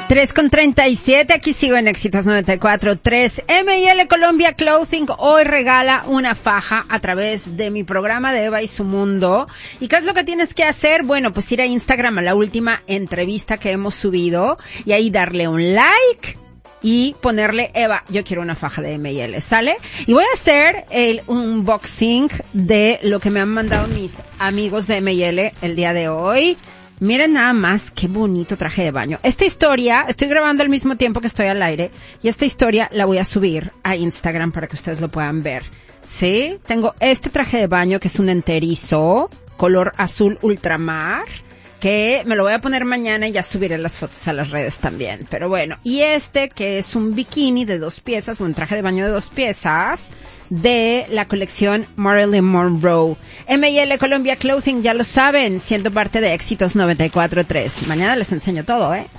3:37, aquí sigo en Éxitos 94.3. M&L Colombia Clothing hoy regala una faja a través de mi programa de Eva y su Mundo. ¿Y qué es lo que tienes que hacer? Bueno, pues ir a Instagram a la última entrevista que hemos subido y ahí darle un like y ponerle, Eva, yo quiero una faja de M&L, ¿sale? Y voy a hacer el unboxing de lo que me han mandado mis amigos de M&L el día de hoy. Miren nada más qué bonito traje de baño. Esta historia, estoy grabando al mismo tiempo que estoy al aire, y esta historia la voy a subir a Instagram para que ustedes lo puedan ver. ¿Sí? Tengo este traje de baño que es un enterizo, color azul ultramar, que me lo voy a poner mañana y ya subiré las fotos a las redes también. Pero bueno, y este que es un bikini de 2 piezas, un traje de baño de 2 piezas, de la colección Marilyn Monroe. M&L Colombia Clothing, ya lo saben, siendo parte de Éxitos 94.3. Mañana les enseño todo, ¿eh?